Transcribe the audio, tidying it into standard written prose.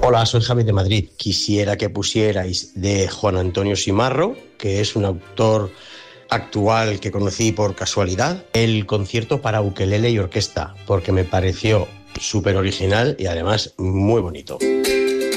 Hola, soy Javi de Madrid. Quisiera que pusierais de Juan Antonio Simarro, que es un autor actual que conocí por casualidad, el concierto para ukelele y orquesta, porque me pareció súper original y además muy bonito.